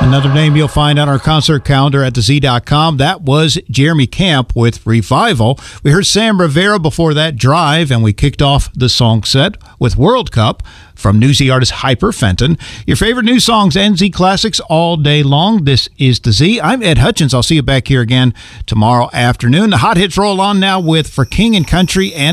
Another name you'll find on our concert calendar at thez.com. That was Jeremy Camp with Revival. We heard Sam Rivera before that, Drive, and we kicked off the song set with World Cup from newsy artist Hyper Fenton. Your favorite new songs and Z classics all day long. This is The Z. I'm Ed Hutchins. I'll see you back here again tomorrow afternoon. The hot hits roll on now with For King and Country and